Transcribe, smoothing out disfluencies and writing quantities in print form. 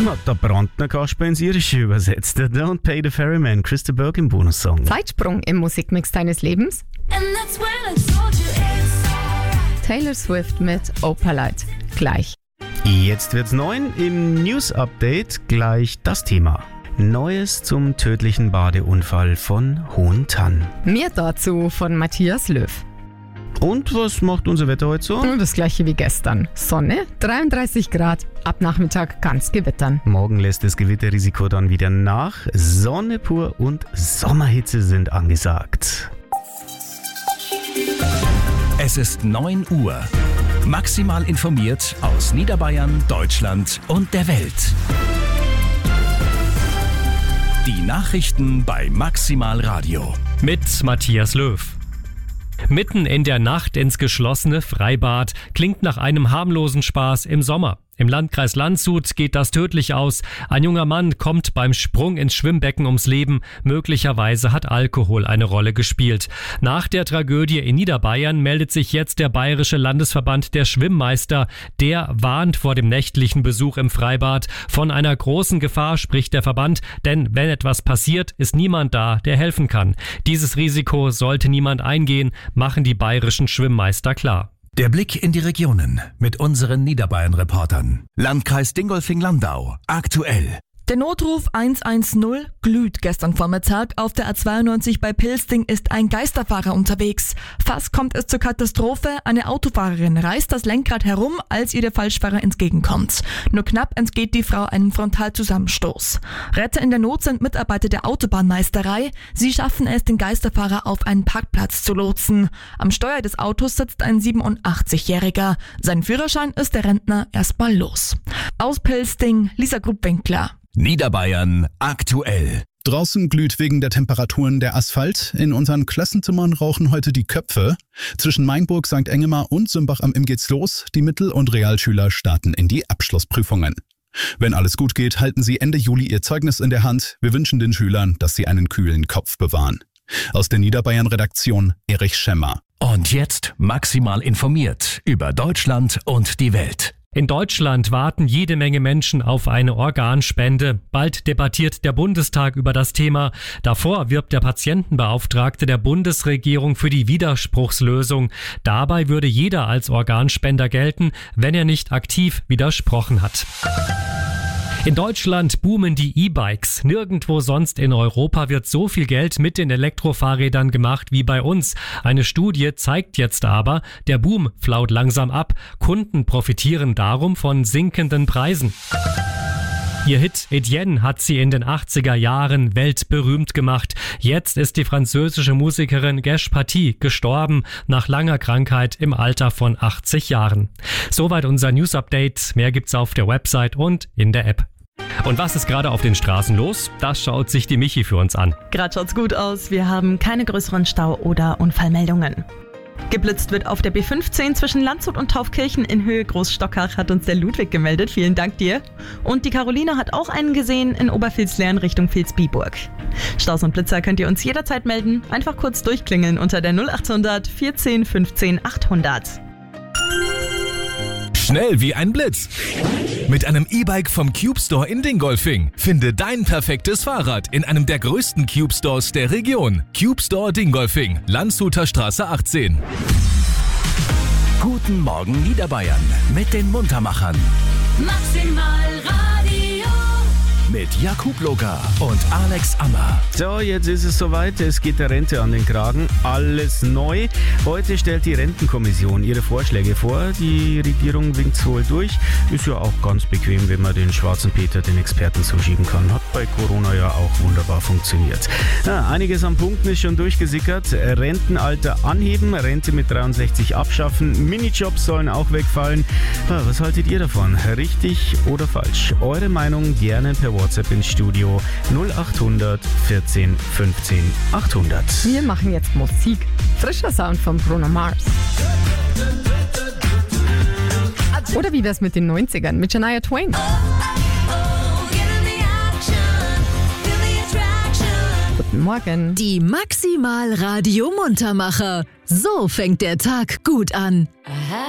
Der Brandner Kasper ins Irische übersetzt. Don't Pay the Ferryman, Christa Burke im Bonussong. Zeitsprung im Musikmix deines Lebens. Taylor Swift mit Opalite. Gleich. Jetzt wird's 9 im News-Update. Gleich das Thema. Neues zum tödlichen Badeunfall von Hohentann. Mehr dazu von Matthias Löw. Und was macht unser Wetter heute so? Das gleiche wie gestern. Sonne, 33 Grad, ab Nachmittag kann's gewittern. Morgen lässt das Gewitterrisiko dann wieder nach. Sonne pur und Sommerhitze sind angesagt. Es ist 9 Uhr. Maximal informiert aus Niederbayern, Deutschland und der Welt. Die Nachrichten bei Maximal Radio. Mit Matthias Löw. Mitten in der Nacht ins geschlossene Freibad klingt nach einem harmlosen Spaß im Sommer. Im Landkreis Landshut geht das tödlich aus. Ein junger Mann kommt beim Sprung ins Schwimmbecken ums Leben. Möglicherweise hat Alkohol eine Rolle gespielt. Nach der Tragödie in Niederbayern meldet sich jetzt der Bayerische Landesverband der Schwimmmeister. Der warnt vor dem nächtlichen Besuch im Freibad. Von einer großen Gefahr spricht der Verband, denn wenn etwas passiert, ist niemand da, der helfen kann. Dieses Risiko sollte niemand eingehen, machen die bayerischen Schwimmmeister klar. Der Blick in die Regionen mit unseren Niederbayern-Reportern. Landkreis Dingolfing-Landau. Aktuell. Der Notruf 110 glüht. Gestern Vormittag auf der A92 bei Pilsting ist ein Geisterfahrer unterwegs. Fast kommt es zur Katastrophe. Eine Autofahrerin reißt das Lenkrad herum, als ihr der Falschfahrer entgegenkommt. Nur knapp entgeht die Frau einem Frontalzusammenstoß. Retter in der Not sind Mitarbeiter der Autobahnmeisterei. Sie schaffen es, den Geisterfahrer auf einen Parkplatz zu lotsen. Am Steuer des Autos sitzt ein 87-Jähriger. Sein Führerschein ist der Rentner erstmal los. Aus Pilsting, Lisa Grubwinkler. Niederbayern aktuell. Draußen glüht wegen der Temperaturen der Asphalt. In unseren Klassenzimmern rauchen heute die Köpfe. Zwischen Mainburg, St. Engemar und Simbach am Inn geht's los. Die Mittel- und Realschüler starten in die Abschlussprüfungen. Wenn alles gut geht, halten sie Ende Juli ihr Zeugnis in der Hand. Wir wünschen den Schülern, dass sie einen kühlen Kopf bewahren. Aus der Niederbayern-Redaktion Erich Schemmer. Und jetzt maximal informiert über Deutschland und die Welt. In Deutschland warten jede Menge Menschen auf eine Organspende. Bald debattiert der Bundestag über das Thema. Davor wirbt der Patientenbeauftragte der Bundesregierung für die Widerspruchslösung. Dabei würde jeder als Organspender gelten, wenn er nicht aktiv widersprochen hat. In Deutschland boomen die E-Bikes. Nirgendwo sonst in Europa wird so viel Geld mit den Elektrofahrrädern gemacht wie bei uns. Eine Studie zeigt jetzt aber, der Boom flaut langsam ab. Kunden profitieren darum von sinkenden Preisen. Ihr Hit Etienne hat sie in den 80er Jahren weltberühmt gemacht. Jetzt ist die französische Musikerin Gesh Paty gestorben, nach langer Krankheit im Alter von 80 Jahren. Soweit unser News-Update. Mehr gibt's auf der Website und in der App. Und was ist gerade auf den Straßen los? Das schaut sich die Michi für uns an. Gerade schaut's gut aus. Wir haben keine größeren Stau- oder Unfallmeldungen. Geblitzt wird auf der B15 zwischen Landshut und Taufkirchen in Höhe Großstockach, hat uns der Ludwig gemeldet. Vielen Dank dir. Und die Caroline hat auch einen gesehen in Obervilslernen Richtung Vilsbiburg. Staus und Blitzer könnt ihr uns jederzeit melden. Einfach kurz durchklingeln unter der 0800 14 15 800. Schnell wie ein Blitz. Mit einem E-Bike vom Cube Store in Dingolfing. Finde dein perfektes Fahrrad in einem der größten Cube Stores der Region. Cube Store Dingolfing, Landshuter Straße 18. Guten Morgen Niederbayern mit den Muntermachern. Maximal Radio. Mit Jakub Loga und Alex Ammer. So, jetzt ist es soweit. Es geht der Rente an den Kragen. Alles neu. Heute stellt die Rentenkommission ihre Vorschläge vor. Die Regierung winkt wohl durch. Ist ja auch ganz bequem, wenn man den schwarzen Peter den Experten zuschieben kann. Hat bei Corona ja auch wunderbar funktioniert. Ja, einiges an Punkten ist schon durchgesickert. Rentenalter anheben, Rente mit 63 abschaffen, Minijobs sollen auch wegfallen. Was haltet ihr davon? Richtig oder falsch? Eure Meinung gerne per WhatsApp ins Studio 0800 14 15 800. Wir machen jetzt Musik. Frischer Sound von Bruno Mars. Oder wie wär's mit den 90ern mit Shania Twain? Guten Morgen. Die Maximal Radio Muntermacher. So fängt der Tag gut an.